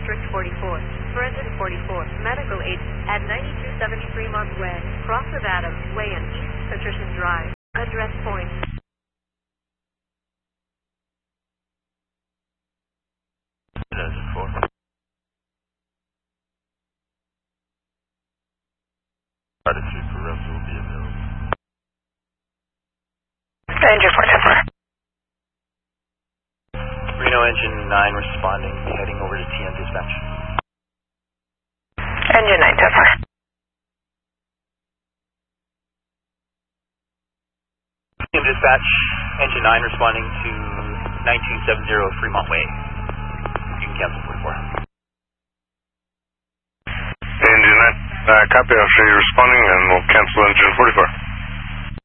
District 44. For engine 44, medical aid at 9270 Fremont Way, Cross of Adams Way and East Patrician Drive. Address point. Engine 4. Attitude for rest will be available. Engine 410. Reno Engine 9 responding, heading over to TM dispatch. Engine 910. TM dispatch, Engine 9 responding to 9270 Fremont Way. You can cancel 44. Engine 9, copy, I'll show you responding and we'll cancel engine 44.